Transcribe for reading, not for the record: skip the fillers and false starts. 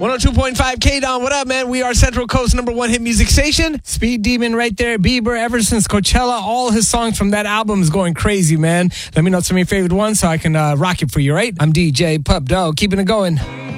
102.5 K-Don, what up, man? We are Central Coast #1 hit music station. Speed Demon right there. Bieber, ever since Coachella, all his songs from that album is going crazy, man. Let me know some of your favorite ones so I can rock it for you, right? I'm DJ Pup Dog, keeping it going.